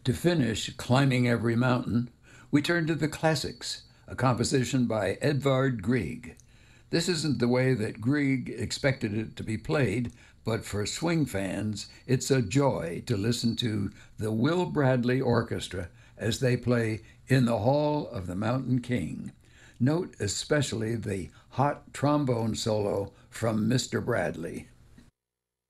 To finish Climbing Every Mountain, we turn to the classics, a composition by Edvard Grieg. This isn't the way that Grieg expected it to be played, but for swing fans, it's a joy to listen to the Will Bradley Orchestra as they play In the Hall of the Mountain King. Note especially the hot trombone solo from Mr. Bradley.